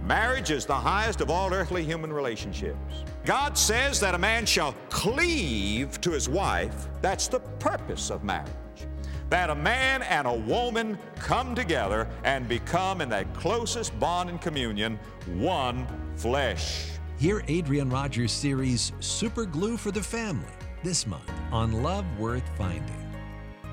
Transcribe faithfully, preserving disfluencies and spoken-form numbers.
Marriage is the highest of all earthly human relationships. God says that a man shall cleave to his wife. That's the purpose of marriage. That a man and a woman come together and become in that closest bond and communion one flesh. Hear Adrian Rogers' series Super Glue for the Family this month on Love Worth Finding.